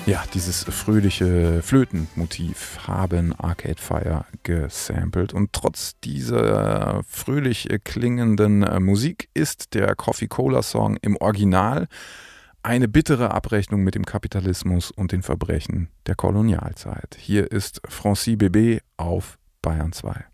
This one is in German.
Ja, dieses fröhliche Flötenmotiv haben Arcade Fire gesampelt und trotz dieser fröhlich klingenden Musik ist der Coffee-Cola-Song im Original eine bittere Abrechnung mit dem Kapitalismus und den Verbrechen der Kolonialzeit. Hier ist Francis Bébé auf Bayern 2.